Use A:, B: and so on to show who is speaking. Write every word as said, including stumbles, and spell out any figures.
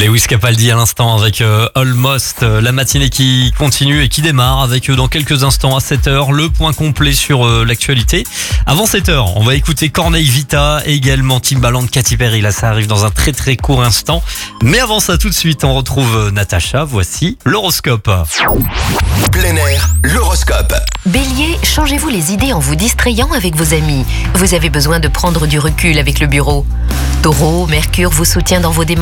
A: Et Wiz Capaldi à l'instant avec euh, Almost, euh, la matinée qui continue et qui démarre avec euh, dans quelques instants à sept heures le point complet sur euh, l'actualité. Avant sept heures, on va écouter Corneille Vita et également Timbaland, Katy Perry. Là, ça arrive dans un très très court instant. Mais avant ça, tout de suite, on retrouve euh, Natacha. Voici l'horoscope.
B: Plein air, l'horoscope.
C: Bélier, changez-vous les idées en vous distrayant avec vos amis. Vous avez besoin de prendre du recul avec le bureau. Taureau, Mercure vous soutient dans vos démarches.